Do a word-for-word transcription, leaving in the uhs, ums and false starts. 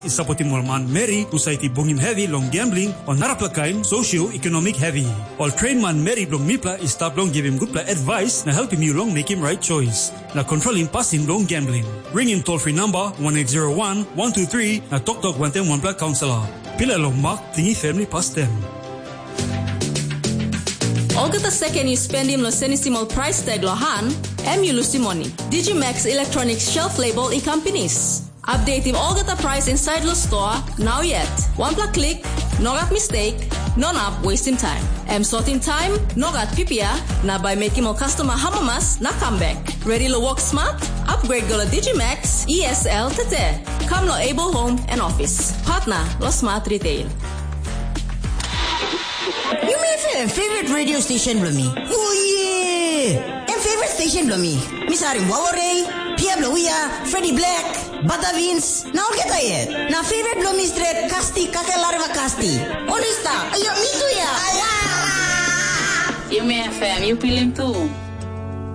Isapoti Molman Mary usai ti bungim heavy long gambling on naraplakain socio-economic heavy. All train man Mary long mipla is stop long give him good pla advice na help him you long make him right choice. Na control him passing long gambling. Ring him toll free number one eight zero one, one two three na talk talk one ten one pla counselor. Pila long mark tingi family pass them. Olga the second you spend him lo senisimal price tag lohan, em you lose money. Digimax Electronics shelf label e companies. Update him Olga the price inside the store now yet. One pla click, no got mistake, no up wasting time. Em sorting time, no got P P A, na by making more customer hamamas na come back. Ready to work smart? Upgrade go to Digimax E S L today. Come lo able home and office. Partner lo smart retail. You may have a favorite radio station Blumi. Oh yeah! And favorite station Blumi. Miss Ari Wawore, Pia Blowia, Freddie Black, Bata Vince. Now get it. Na favorite Blumi straight Kasti Kakelarva Kasti. Honesta, ayo me too ya. You may have you feeling too.